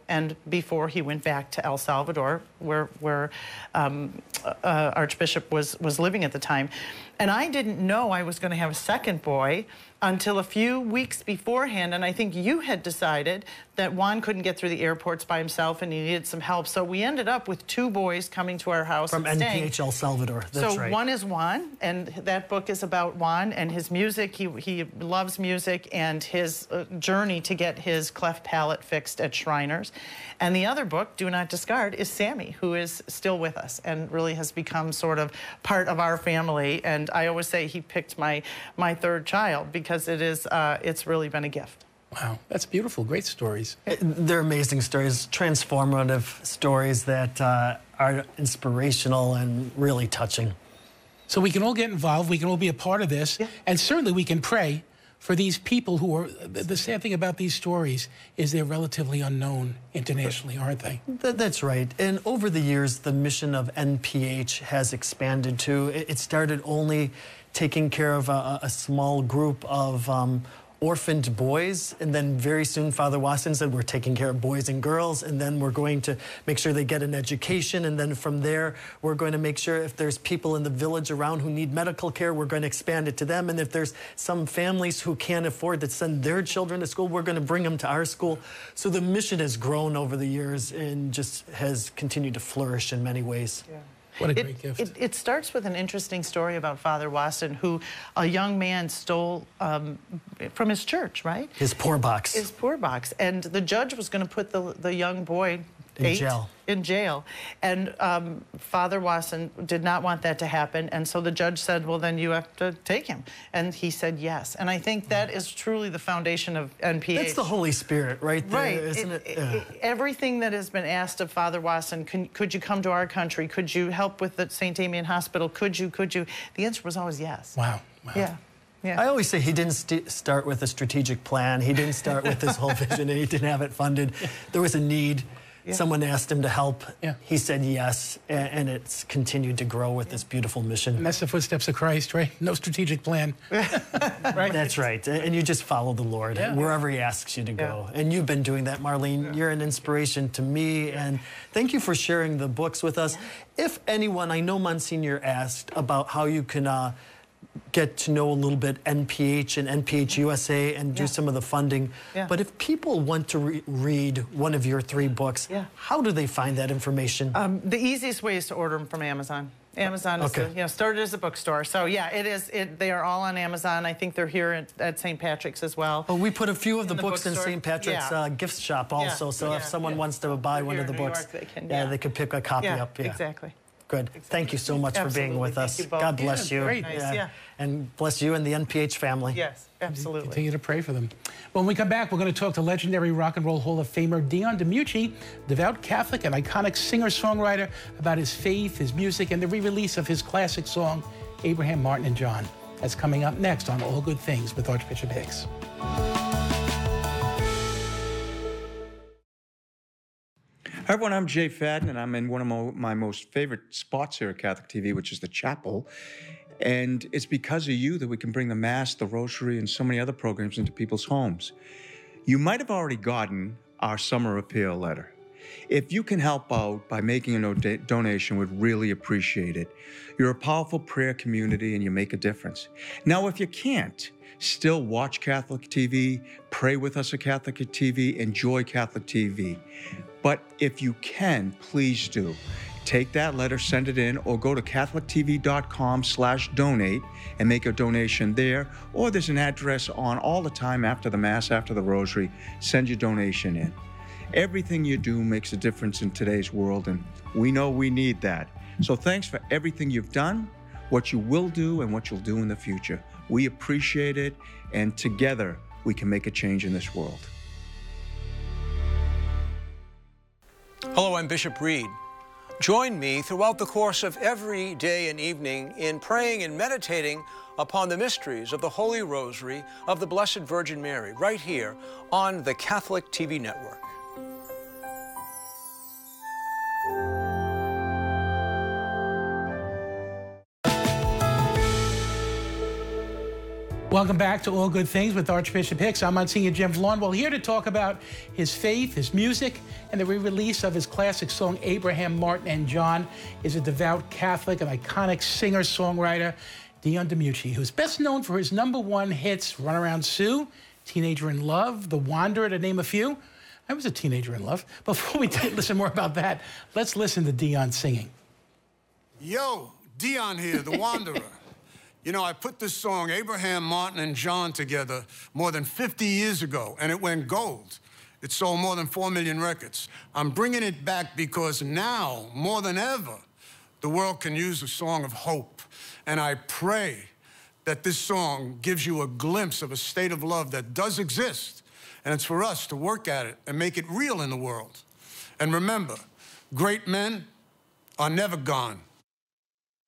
and before he went back to El Salvador, where Archbishop was living at the time. And I didn't know I was going to have a second boy until a few weeks beforehand, and I think you had decided that Juan couldn't get through the airports by himself and he needed some help. So we ended up with 2 boys coming to our house from and NPH El Salvador. That's so right. one is Juan, and that book is about Juan and his music. He loves music and his journey to get his cleft palate fixed at Shriners. And the other book, Do Not Discard, is Sammy, who is still with us and really has become sort of part of our family. And I always say he picked my 3rd child because it's really been a gift. Wow, that's beautiful. Great stories. They're amazing stories, transformative stories that are inspirational and really touching. So we can all get involved. We can all be a part of this. Yeah. And certainly we can pray for these people who are, the sad thing about these stories is they're relatively unknown internationally, aren't they? That's right. And over the years, the mission of NPH has expanded too. It started only taking care of a small group of orphaned boys, and then very soon Father Wasson said we're taking care of boys and girls, and then we're going to make sure they get an education, and then from there we're going to make sure if there's people in the village around who need medical care, we're going to expand it to them, and if there's some families who can't afford to send their children to school, we're going to bring them to our school. So the mission has grown over the years and just has continued to flourish in many ways. Yeah. What a great gift. It starts with an interesting story about Father Wasson, who a young man stole from his church, right? His poor box. His poor box. And the judge was going to put the young boy in jail. And Father Wasson did not want that to happen. And so the judge said, well, then you have to take him. And he said yes. And I think that is truly the foundation of NPH. That's the Holy Spirit right there, right. isn't it? Everything that has been asked of Father Wasson, could you come to our country? Could you help with the St. Damien Hospital? Could you? The answer was always yes. Wow. Yeah. Yeah. I always say he didn't start with a strategic plan. He didn't start with this whole vision, and he didn't have it funded. There was a need. Yeah. Someone asked him to help. Yeah. He said yes, and it's continued to grow with this beautiful mission. And that's the footsteps of Christ, right? No strategic plan. Right? That's right. And you just follow the Lord wherever he asks you to go. And you've been doing that, Marlene. Yeah. You're an inspiration to me, and thank you for sharing the books with us. Yeah. If anyone, I know Monsignor asked about how you can get to know a little bit NPH and NPH USA and do some of the funding. Yeah. But if people want to read one of your 3 books, how do they find that information? The easiest way is to order them from Amazon. Amazon is started as a bookstore. So yeah, they are all on Amazon. I think they're here at St. Patrick's as well. Well, we put a few of the books in St. Patrick's gift shop also. So if someone wants to buy one of the books, they could pick a copy up. Yeah, exactly. Good. Exactly. Thank you so much for being with us. God bless you. Great. Nice. And bless you and the NPH family. Yes, absolutely. Continue to pray for them. When we come back, we're going to talk to legendary Rock and Roll Hall of Famer Dion DiMucci, devout Catholic and iconic singer-songwriter, about his faith, his music, and the re-release of his classic song, Abraham, Martin, and John. That's coming up next on All Good Things with Archbishop Hicks. Hi everyone, I'm Jay Fadden, and I'm in one of my most favorite spots here at Catholic TV, which is the chapel. And it's because of you that we can bring the Mass, the Rosary, and so many other programs into people's homes. You might have already gotten our summer appeal letter. If you can help out by making a donation, we'd really appreciate it. You're a powerful prayer community and you make a difference. Now, if you can't, still watch Catholic TV, pray with us at Catholic TV, enjoy Catholic TV. But if you can, please do. Take that letter, send it in, or go to catholictv.com/donate and make a donation there. Or there's an address on all the time after the Mass, after the Rosary. Send your donation in. Everything you do makes a difference in today's world, and we know we need that. So thanks for everything you've done, what you will do, and what you'll do in the future. We appreciate it, and together we can make a change in this world. Hello, I'm Bishop Reed. Join me throughout the course of every day and evening in praying and meditating upon the mysteries of the Holy Rosary of the Blessed Virgin Mary, right here on the Catholic TV network. Welcome back to All Good Things with Archbishop Hicks. I'm Monsignor Jim Vaughn. Well, here to talk about his faith, his music, and the re-release of his classic song, Abraham, Martin, and John, is a devout Catholic, an iconic singer-songwriter, Dion DiMucci, who's best known for his #1 hits, Runaround Sue, Teenager in Love, The Wanderer, to name a few. I was a teenager in love. Before we listen more about that, let's listen to Dion singing. Yo, Dion here, The Wanderer. You know, I put this song, Abraham, Martin, and John, together more than 50 years ago, and it went gold. It sold more than 4 million records. I'm bringing it back because now, more than ever, the world can use a song of hope. And I pray that this song gives you a glimpse of a state of love that does exist. And it's for us to work at it and make it real in the world. And remember, great men are never gone.